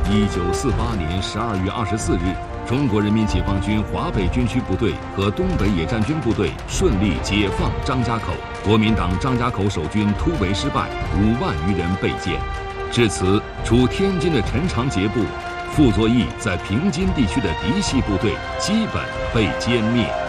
1948年12月24日，中国人民解放军华北军区部队和东北野战军部队顺利解放张家口，国民党张家口守军突围失败，5万余人被歼。至此，驻天津的陈长捷部、傅作义在平津地区的嫡系部队基本被歼灭。